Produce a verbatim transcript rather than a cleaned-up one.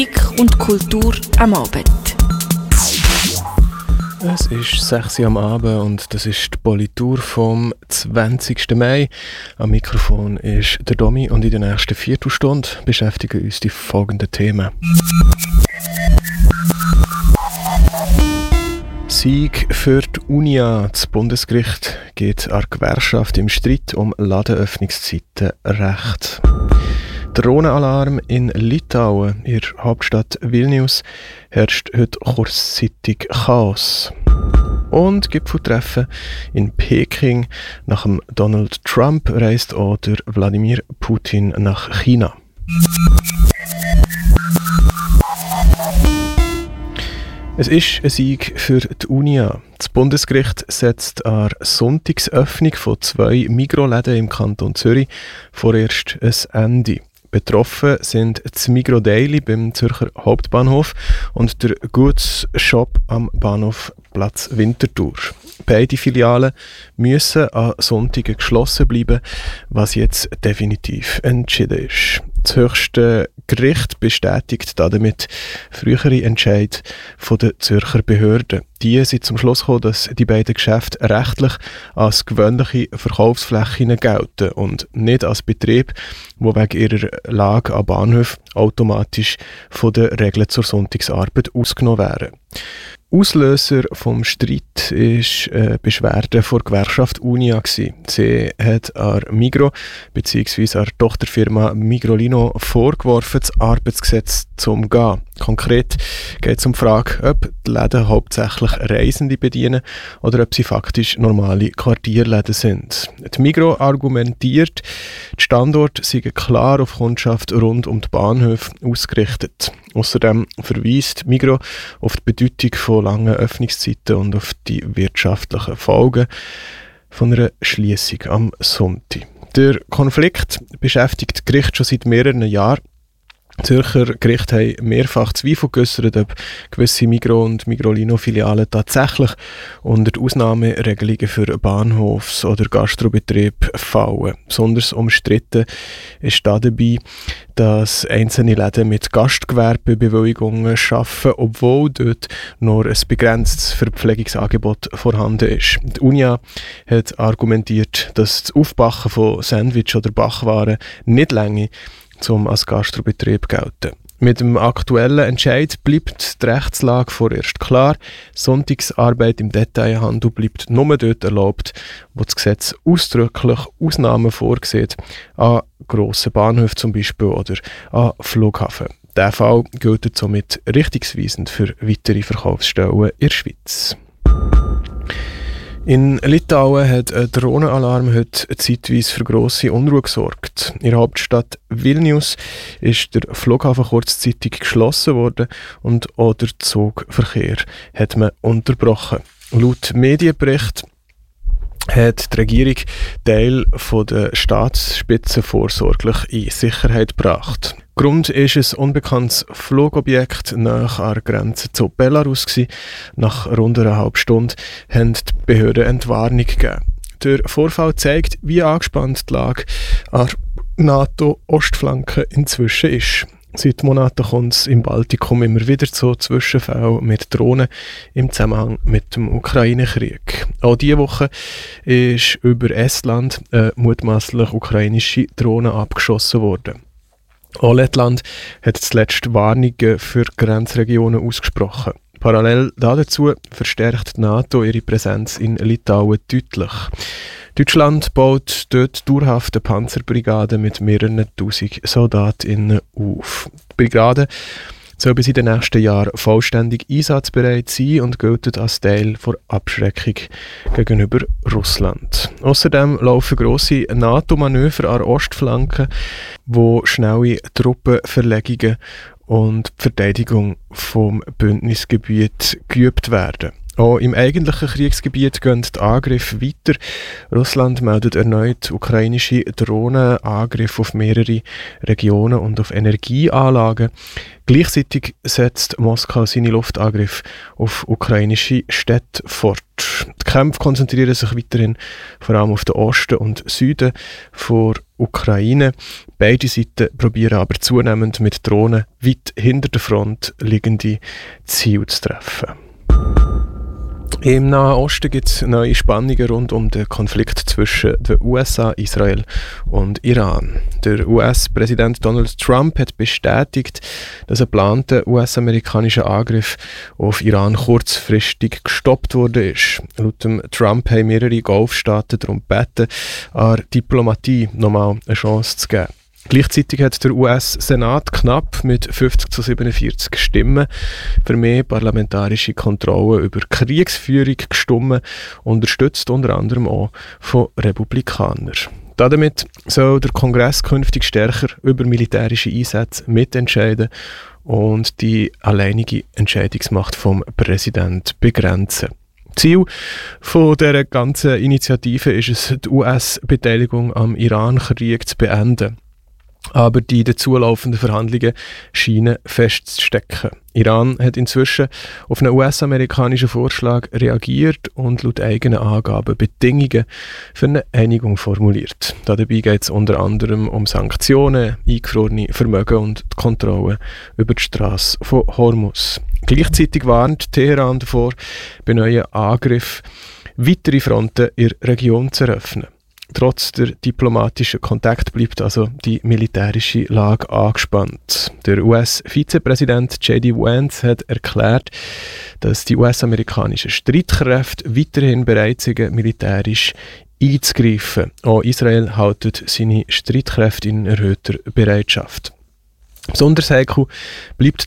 Und Kultur am Abend. Es ist sechs Uhr am Abend und das ist die Politur vom zwanzigsten Mai. Am Mikrofon ist der Domi und in der nächsten Viertelstunde beschäftigen uns die folgenden Themen. Sieg für die Unia. Das Bundesgericht geht an die Gewerkschaft im Streit um Ladenöffnungszeiten Recht. Drohnenalarm in Litauen, in der Hauptstadt Vilnius, herrscht heute kurzzeitig Chaos. Und Gipfeltreffen in Peking. Nach dem Donald Trump reist auch der Wladimir Putin nach China. Es ist ein Sieg für die Unia. Das Bundesgericht setzt an der Sonntagsöffnung von zwei Migros-Läden im Kanton Zürich vorerst ein Ende. Betroffen sind das Migros Daily beim Zürcher Hauptbahnhof und der Goods Shop am Bahnhof Platz Winterthur. Beide Filialen müssen an Sonntagen geschlossen bleiben, was jetzt definitiv entschieden ist. Das höchste Gericht bestätigt damit frühere Entscheide der Zürcher Behörden. Die sind zum Schluss gekommen, dass die beiden Geschäfte rechtlich als gewöhnliche Verkaufsflächen gelten und nicht als Betrieb, die wegen ihrer Lage an Bahnhöfen automatisch von den Regeln zur Sonntagsarbeit ausgenommen wären. Auslöser vom Streit war eine Beschwerde vor der Gewerkschaft Unia. Sie hat an Migros bzw. an der Tochterfirma Migrolino vorgeworfen, das Arbeitsgesetz zu umgehen. Konkret geht es um die Frage, ob die Läden hauptsächlich Reisende bedienen oder ob sie faktisch normale Quartierläden sind. Die Migros argumentiert, die Standorte seien klar auf Kundschaft rund um die Bahnhöfe ausgerichtet. Außerdem verweist Migros auf die Bedeutung von langen Öffnungszeiten und auf die wirtschaftlichen Folgen von einer Schliessung am Sonntag. Der Konflikt beschäftigt das Gericht schon seit mehreren Jahren. Die Zürcher Gerichte haben mehrfach Zweifel geäußert, ob gewisse Migros- und Migrolino-Filialen tatsächlich unter die Ausnahmeregelungen für Bahnhofs- oder Gastrobetrieb fallen. Besonders umstritten ist dabei, dass einzelne Läden mit Gastgewerbebewilligungen arbeiten, obwohl dort nur ein begrenztes Verpflegungsangebot vorhanden ist. Die Unia hat argumentiert, dass das Aufbacken von Sandwich oder Backwaren nicht reiche, um als Gastrobetrieb gelten. Mit dem aktuellen Entscheid bleibt die Rechtslage vorerst klar. Sonntagsarbeit im Detailhandel bleibt nur dort erlaubt, wo das Gesetz ausdrücklich Ausnahmen vorsieht, an grossen Bahnhöfen zum Beispiel oder an Flughafen. Dieser Fall gilt somit richtungsweisend für weitere Verkaufsstellen in der Schweiz. In Litauen hat ein Drohnenalarm heute zeitweise für grosse Unruhe gesorgt. In der Hauptstadt Vilnius ist der Flughafen kurzzeitig geschlossen worden und auch der Zugverkehr hat man unterbrochen. Laut Medienbericht hat die Regierung Teil der Staatsspitze vorsorglich in Sicherheit gebracht. Grund ist ein unbekanntes Flugobjekt nach der Grenze zu Belarus gewesen. Nach rund einer halben Stunde haben die Behörden Entwarnung gegeben. Der Vorfall zeigt, wie angespannt die Lage an der NATO-Ostflanke inzwischen ist. Seit Monaten kommt es im Baltikum immer wieder zu Zwischenfällen mit Drohnen im Zusammenhang mit dem Ukraine-Krieg. Auch diese Woche ist über Estland eine mutmaßlich ukrainische Drohne abgeschossen worden. Auch Lettland hat zuletzt Warnungen für Grenzregionen ausgesprochen. Parallel dazu verstärkt die NATO ihre Präsenz in Litauen deutlich. Deutschland baut dort dauerhaft eine Panzerbrigade mit mehreren tausend SoldatInnen auf. Die Brigade soll bis in den nächsten Jahren vollständig einsatzbereit sein und gilt als Teil der Abschreckung gegenüber Russland. Außerdem laufen grosse NATO-Manöver an der Ostflanke, wo schnelle Truppenverlegungen und die Verteidigung vom Bündnisgebiet geübt werden. Auch im eigentlichen Kriegsgebiet gehen die Angriffe weiter. Russland meldet erneut ukrainische Drohnenangriffe auf mehrere Regionen und auf Energieanlagen. Gleichzeitig setzt Moskau seine Luftangriffe auf ukrainische Städte fort. Die Kämpfe konzentrieren sich weiterhin vor allem auf den Osten und Süden der Ukraine. Beide Seiten probieren aber zunehmend mit Drohnen weit hinter der Front liegende Ziele zu treffen. Im Nahen Osten gibt es neue Spannungen rund um den Konflikt zwischen den U S A, Israel und Iran. Der U S-Präsident Donald Trump hat bestätigt, dass ein geplanter U S-amerikanischer Angriff auf Iran kurzfristig gestoppt wurde. Laut dem Trump haben mehrere Golfstaaten darum gebeten, an Diplomatie nochmal eine Chance zu geben. Gleichzeitig hat der U S-Senat knapp mit fünfzig zu siebenundvierzig Stimmen für mehr parlamentarische Kontrolle über Kriegsführung gestimmt, unterstützt unter anderem auch von Republikanern. Damit soll der Kongress künftig stärker über militärische Einsätze mitentscheiden und die alleinige Entscheidungsmacht vom Präsidenten begrenzen. Ziel von dieser ganzen Initiative ist es, die U S-Beteiligung am Iran-Krieg zu beenden. Aber die dazu laufenden Verhandlungen scheinen festzustecken. Iran hat inzwischen auf einen U S-amerikanischen Vorschlag reagiert und laut eigenen Angaben Bedingungen für eine Einigung formuliert. Dabei geht es unter anderem um Sanktionen, eingefrorene Vermögen und die Kontrolle über die Straße von Hormuz. Gleichzeitig warnt Teheran davor, bei neuen Angriffen weitere Fronten in der Region zu eröffnen. Trotz der diplomatischen Kontakt bleibt also die militärische Lage angespannt. Der U S-Vizepräsident J D Vance hat erklärt, dass die U S-amerikanischen Streitkräfte weiterhin bereit sind, militärisch einzugreifen. Auch Israel hält seine Streitkräfte in erhöhter Bereitschaft. Besonders heikel bleibt